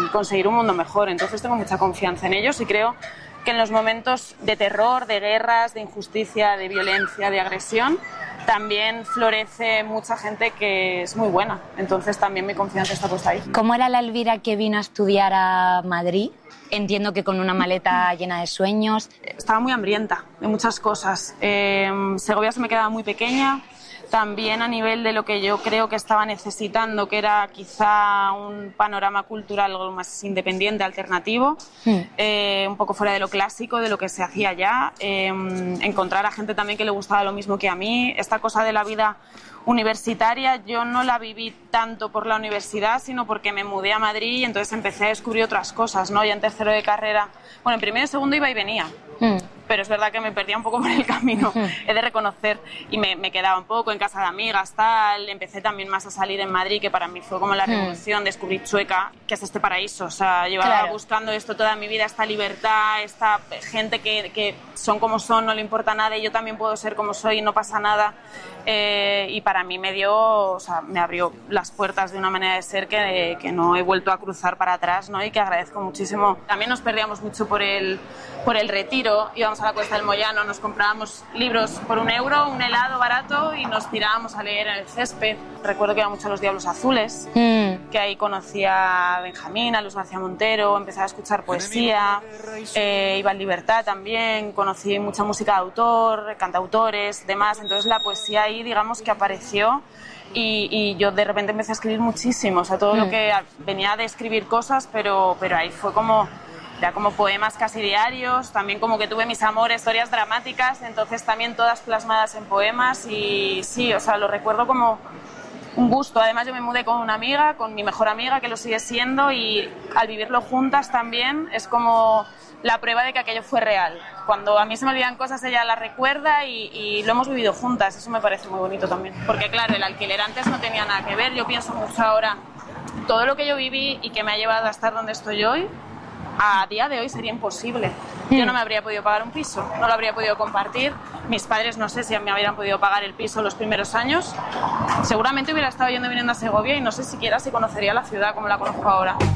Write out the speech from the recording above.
conseguir un mundo mejor. Entonces tengo mucha confianza en ellos y creo que en los momentos de terror, de guerras, de injusticia, de violencia, de agresión, también florece mucha gente que es muy buena. Entonces también mi confianza está puesta ahí. ¿Cómo era la Elvira que vino a estudiar a Madrid? Entiendo que con una maleta llena de sueños. Estaba muy hambrienta de muchas cosas. Segovia se me quedaba muy pequeña. También a nivel de lo que yo creo que estaba necesitando, que era quizá un panorama cultural algo más independiente, alternativo, un poco fuera de lo clásico, de lo que se hacía ya, encontrar a gente también que le gustaba lo mismo que a mí. Esta cosa de la vida universitaria yo no la viví tanto por la universidad, sino porque me mudé a Madrid y entonces empecé a descubrir otras cosas, ¿no? Ya en tercero de carrera, bueno, en primero y segundo iba y venía. Pero es verdad que me perdía un poco por el camino, he de reconocer, y me quedaba un poco en casa de amigas, tal. Empecé también más a salir en Madrid, que para mí fue como la revolución, descubrir Chueca, que es este paraíso. O sea, llevaba buscando esto toda mi vida, esta libertad, esta gente que son como son, no le importa nada, y yo también puedo ser como soy y no pasa nada. Y para mí me dio, o sea, me abrió las puertas de una manera de ser que no he vuelto a cruzar para atrás, ¿no? Y que agradezco muchísimo. También nos perdíamos mucho por el Retiro, íbamos a la Cuesta del Moyano, nos comprábamos libros por €1, un helado barato, y nos tirábamos a leer en el césped. Recuerdo que iba mucho a los Diablos Azules, que ahí conocí a Benjamín, a Luis García Montero, empecé a escuchar poesía, iba en Libertad también, conocí mucha música de autor, cantautores, demás. Entonces la poesía ahí, digamos que apareció, y yo de repente empecé a escribir muchísimo. O sea, todo lo que venía de escribir cosas, pero ahí fue como... Era como poemas casi diarios, también como que tuve mis amores, historias dramáticas, entonces también todas plasmadas en poemas. Y sí, o sea, lo recuerdo como un gusto. Además yo me mudé con una amiga, con mi mejor amiga, que lo sigue siendo, y al vivirlo juntas también es como la prueba de que aquello fue real. Cuando a mí se me olvidan cosas, ella las recuerda, y lo hemos vivido juntas. Eso me parece muy bonito también, porque claro, el alquiler antes no tenía nada que ver. Yo pienso mucho ahora, todo lo que yo viví y que me ha llevado a estar donde estoy hoy, a día de hoy sería imposible. Yo no me habría podido pagar un piso, no lo habría podido compartir. Mis padres no sé si me hubieran podido pagar el piso los primeros años. Seguramente hubiera estado yendo y viniendo a Segovia y no sé siquiera si conocería la ciudad como la conozco ahora.